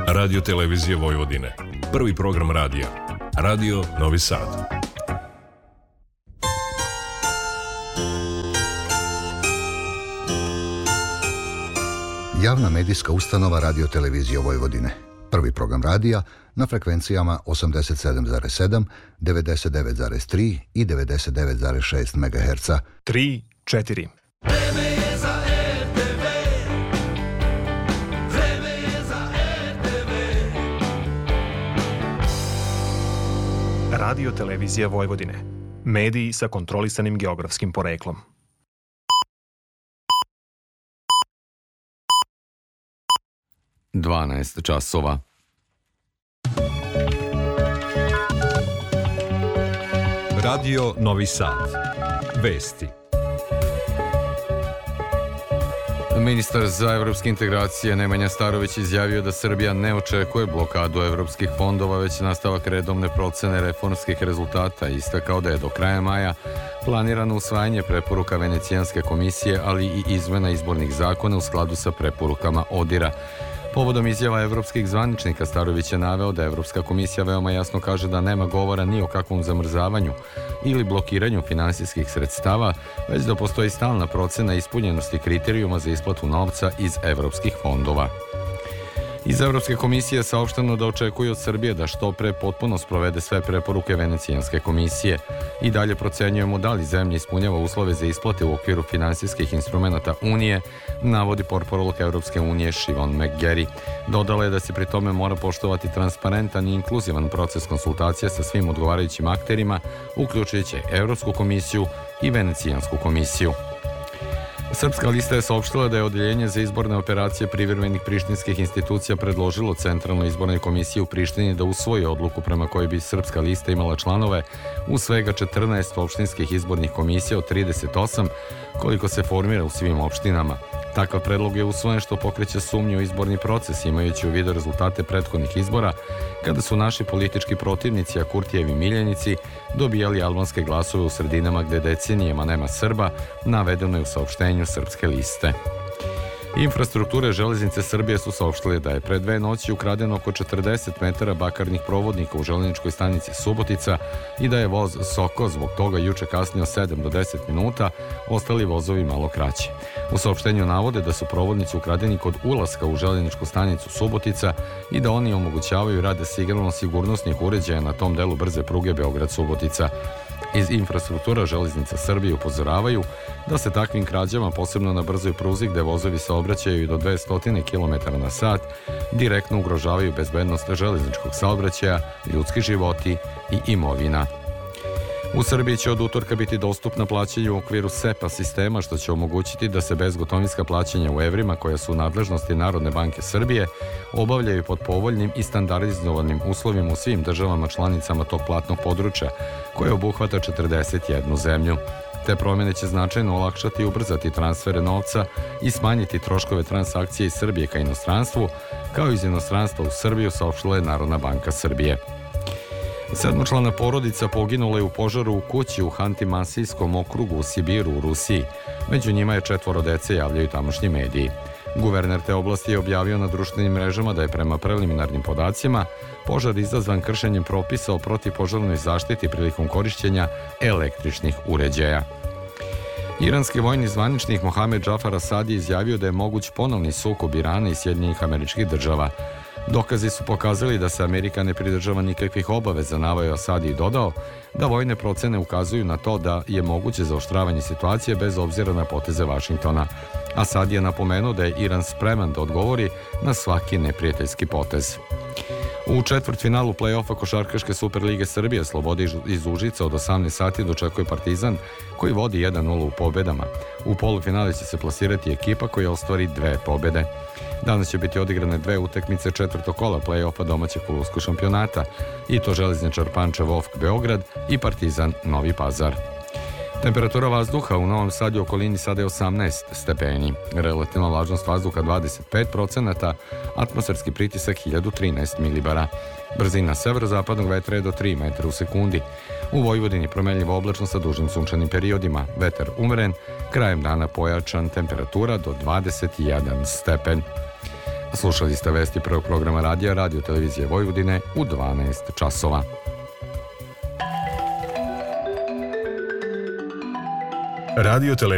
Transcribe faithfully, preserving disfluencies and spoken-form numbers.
Radio Televizije Vojvodine. Prvi program radija. Radio Novi Sad. Javna medijska ustanova Radio Televizije Vojvodine. Prvi program radija na frekvencijama osamdeset sedam zarez sedam, devedeset devet zarez tri i devedeset devet zarez šest megaherca. tri, četiri. Vreme je za R T V. Vreme je za R T V. Radio Televizija Vojvodine. Mediji sa kontrolisanim geografskim poreklom. dvanaest časova. Radio Novi Sad. Vesti. Ministar za evropske integracije Nemanja Starović izjavio da Srbija ne očekuje blokadu evropskih fondova, već nastavak redovne procene reformskih rezultata. Istakao da je do kraja maja planirano usvajanje preporuka Venecijanske komisije, ali i izmena izbornih zakona u skladu sa preporukama ODIR-a. Povodom izjava evropskih zvaničnika, Starović je naveo da Evropska komisija veoma jasno kaže da nema govora ni o kakvom zamrzavanju ili blokiranju finansijskih sredstava, već da postoji stalna procena ispunjenosti kriterijuma za isplatu novca iz evropskih fondova. Iz Evropske komisije saopšteno da očekuju od Srbije da što pre potpuno sprovede sve preporuke Venecijanske komisije. I dalje procenjujemo da li zemlja ispunjava uslove za isplate u okviru finansijskih instrumenta Unije, navodi portparolka Evropske unije Siobhan McGarry. Dodala je da se pri tome mora poštovati transparentan i inkluzivan proces konsultacija sa svim odgovarajućim akterima, uključujući Evropsku komisiju i Venecijansku komisiju. Srpska lista je saopštila da je Odeljenje za izborne operacije privremenih prištinskih institucija predložilo Centralnoj izbornoj komisiji u Prištini da usvoji odluku prema kojoj bi Srpska lista imala članove u svega četrnaest opštinskih izbornih komisija od trideset osam, koliko se formira u svim opštinama. Takav predlog je usvojen što pokreće sumnju u izborni proces, imajući u vidu rezultate prethodnih izbora, kada su naši politički protivnici, a Kurtijevi miljenici, dobijali albanske glasove u sredinama gde decenijama nema Srba, navedeno je u saopštenju Srpske liste. Infrastrukture železnice Srbije su saopštile da je pre dve noći ukradeno oko četrdeset metara bakarnih provodnika u železničkoj stanici Subotica i da je voz Soko zbog toga juče kasnio sedam do deset minuta, ostali vozovi malo kraći. U saopštenju navode da su provodnici ukradeni kod ulaska u železničku stanicu Subotica i da oni omogućavaju rade signalno-sigurnosnih uređaja na tom delu brze pruge Beograd-Subotica. Iz infrastruktura železnica Srbije upozoravaju da se takvim krađama, posebno na brzoj pruzi gde vozovi saobraćaju do dvesta kilometara na sat, direktno ugrožavaju bezbednost železničkog saobraćaja, ljudski životi i imovina. U Srbiji će od utorka biti dostupna plaćanje u okviru SEPA sistema, što će omogućiti da se bezgotovinska plaćanja u evrima, koja su u nadležnosti Narodne banke Srbije, obavljaju pod povoljnim i standardizovanim uslovima u svim državama članicama tog platnog područja, koje obuhvata četrdeset jednu zemlju. Te promjene će značajno olakšati i ubrzati transfere novca i smanjiti troškove transakcije iz Srbije ka inostranstvu, kao i iz inostranstva u Srbiju, saopštila je Narodna banka Srbije. Sedmočlana porodica poginula je u požaru u kući u Hanti-Mansijskom okrugu u Sibiru u Rusiji. Među njima je četvoro dece, javljaju tamošnji mediji. Guverner te oblasti je objavio na društvenim mrežama da je prema preliminarnim podacima požar izazvan kršenjem propisa o protivpožarnoj zaštiti prilikom korišćenja električnih uređaja. Iranski vojni zvaničnik Mohamed Džafar Asadi izjavio da je moguć ponovni sukob Irana i Sjedinjenih Američkih Država. Dokazi su pokazali da se Amerika ne pridržava nikakvih obaveza, naveo Asadi i dodao da vojne procene ukazuju na to da je moguće zaoštravanje situacije bez obzira na poteze Vašingtona. Asadi je napomenuo da je Iran spreman da odgovori na svaki neprijateljski potez. U četvrtfinalu play-offa Košarkaške Superlige Srbije Slobode iz Užica od osamnaest sati dočekuje Partizan, koji vodi jedan nula u pobedama. U polufinale će se plasirati ekipa koja ostvari dve pobede. Danas će biti odigrane dve utakmice četvrtog kola play-offa domaćeg klubskog šampionata, i to Železničar Pančevo Ofk Beograd i Partizan Novi Pazar. Temperatura vazduha u Novom Sadu i okolini sada je osamnaest stepeni. Relativna vlažnost vazduha dvadeset pet procenata, atmosferski pritisak hiljadu trinaest milibara. Brzina severozapadnog vetra je do tri metra u sekundi. U Vojvodini promenljivo oblačno sa dužim sunčanim periodima. Vetar umeren, krajem dana pojačan, temperatura do dvadeset jedan stepen. Slušali ste vesti prvog programa radija Radio Televizije Vojvodine u dvanaest časova. Radio